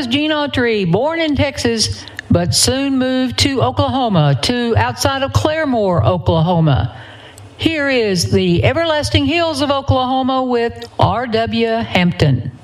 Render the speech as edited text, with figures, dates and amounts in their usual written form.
Gene Autry, born in Texas, but soon moved to Oklahoma, to outside of Claremore, Oklahoma. Here is the Everlasting Hills of Oklahoma with R.W. Hampton.